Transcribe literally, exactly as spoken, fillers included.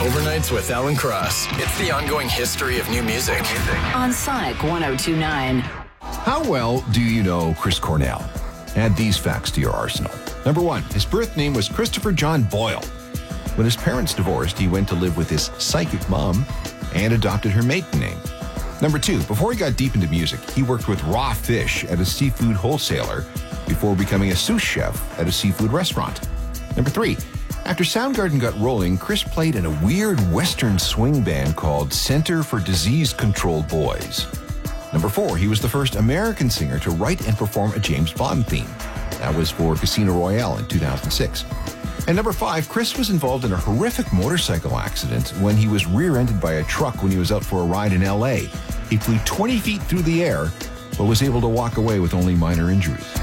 Overnights with Alan Cross. It's the ongoing history of new music. On Sonic one oh two point nine. How well do you know Chris Cornell? Add these facts to your arsenal. Number one, his birth name was Christopher John Boyle. When his parents divorced, he went to live with his psychic mom and adopted her maiden name. Number two, before he got deep into music, he worked with raw fish at a seafood wholesaler before becoming a sous chef at a seafood restaurant. Number three, after Soundgarden got rolling, Chris played in a weird Western swing band called Center for Disease-Controlled Boys. Number four, he was the first American singer to write and perform a James Bond theme. That was for Casino Royale in two thousand six. And number five, Chris was involved in a horrific motorcycle accident when he was rear-ended by a truck when he was out for a ride in L A. He flew twenty feet through the air, but was able to walk away with only minor injuries.